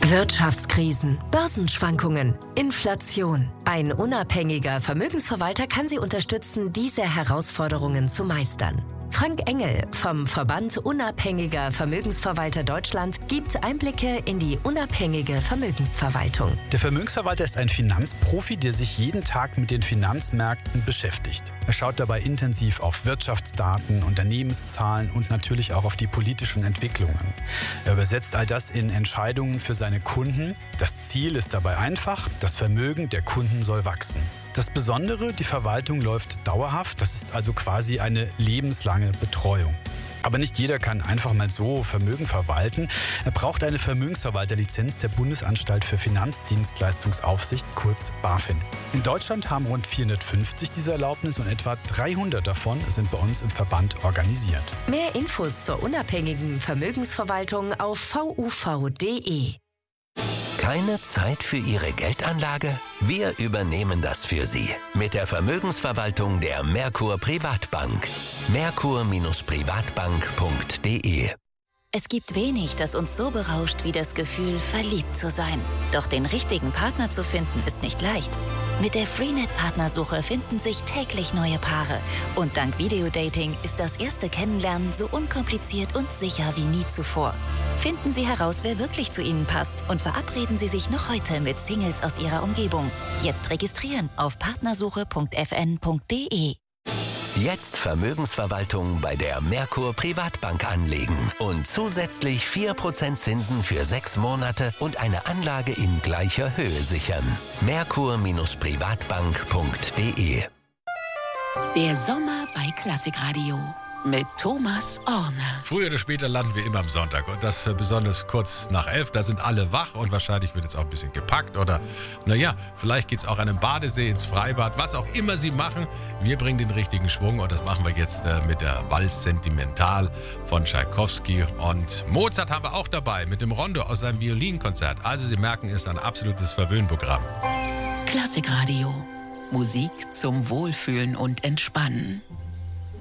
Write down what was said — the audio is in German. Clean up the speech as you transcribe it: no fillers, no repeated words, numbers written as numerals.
Wirtschaftskrisen, Börsenschwankungen, Inflation. Ein unabhängiger Vermögensverwalter kann Sie unterstützen, diese Herausforderungen zu meistern. Frank Engel vom Verband Unabhängiger Vermögensverwalter Deutschland gibt Einblicke in die unabhängige Vermögensverwaltung. Der Vermögensverwalter ist ein Finanzprofi, der sich jeden Tag mit den Finanzmärkten beschäftigt. Er schaut dabei intensiv auf Wirtschaftsdaten, Unternehmenszahlen und natürlich auch auf die politischen Entwicklungen. Er übersetzt all das in Entscheidungen für seine Kunden. Das Ziel ist dabei einfach: Das Vermögen der Kunden soll wachsen. Das Besondere, die Verwaltung läuft dauerhaft, das ist also quasi eine lebenslange Betreuung. Aber nicht jeder kann einfach mal so Vermögen verwalten. Er braucht eine Vermögensverwalterlizenz der Bundesanstalt für Finanzdienstleistungsaufsicht, kurz BaFin. In Deutschland haben rund 450 diese Erlaubnis und etwa 300 davon sind bei uns im Verband organisiert. Mehr Infos zur unabhängigen Vermögensverwaltung auf vuv.de. Keine Zeit für Ihre Geldanlage? Wir übernehmen das für Sie mit der Vermögensverwaltung der Merkur Privatbank. Merkur-Privatbank.de. Es gibt wenig, das uns so berauscht wie das Gefühl, verliebt zu sein. Doch den richtigen Partner zu finden, ist nicht leicht. Mit der Freenet-Partnersuche finden sich täglich neue Paare. Und dank Videodating ist das erste Kennenlernen so unkompliziert und sicher wie nie zuvor. Finden Sie heraus, wer wirklich zu Ihnen passt und verabreden Sie sich noch heute mit Singles aus Ihrer Umgebung. Jetzt registrieren auf partnersuche.fn.de. Jetzt Vermögensverwaltung bei der Merkur Privatbank anlegen und zusätzlich 4% Zinsen für 6 Monate und eine Anlage in gleicher Höhe sichern. Merkur-Privatbank.de. Der Sommer bei Klassikradio mit Thomas Orner. Früher oder später landen wir immer am Sonntag und das besonders kurz nach 11. Da sind alle wach und wahrscheinlich wird jetzt auch ein bisschen gepackt oder vielleicht geht es auch an einem Badesee, ins Freibad, was auch immer Sie machen. Wir bringen den richtigen Schwung und das machen wir jetzt mit der Walz Sentimental von Tschaikowski, und Mozart haben wir auch dabei mit dem Rondo aus seinem Violinkonzert. Also Sie merken, es ist ein absolutes Verwöhnprogramm. Klassikradio. Musik zum Wohlfühlen und Entspannen.